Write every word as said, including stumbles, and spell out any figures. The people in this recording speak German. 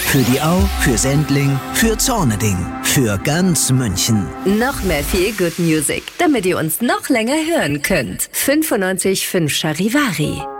Für die Au, für Sendling, für Zorneding, für ganz München. Noch mehr Feel Good Music, damit ihr uns noch länger hören könnt. fünfundneunzig Komma fünf Charivari.